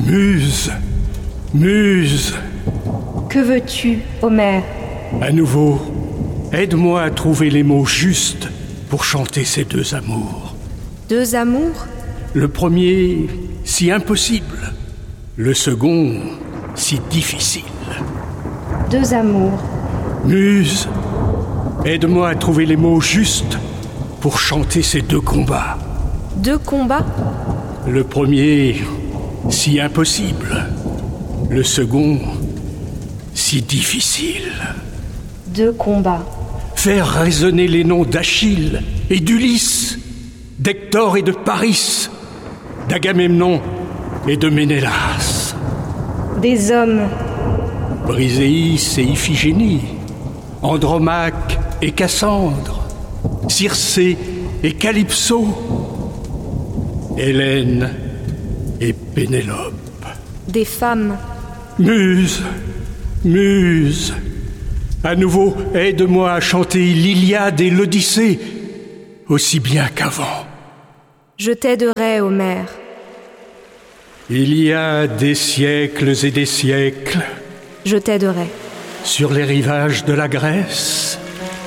Muse, Muse, Que veux-tu, Homère? à nouveau, aide-moi à trouver les mots justes pour chanter ces deux amours. Deux amours? Le premier, si impossible. Le second, si difficile. Deux amours. Muse, aide-moi à trouver les mots justes pour chanter ces deux combats. Deux combats? Le premier, si impossible. Le second, si difficile. Deux combats. Faire résonner les noms d'Achille et d'Ulysse, d'Hector et de Paris, d'Agamemnon et de Ménélas. Des hommes. Briséis et Iphigénie, Andromaque et Cassandre, Circé et Calypso, Hélène et Pénélope. Des femmes. Muse, Muse, à nouveau aide-moi à chanter l'Iliade et l'Odyssée, aussi bien qu'avant. Je t'aiderai, Homère. Il y a des siècles et des siècles, Je t'aiderai. sur les rivages de la Grèce,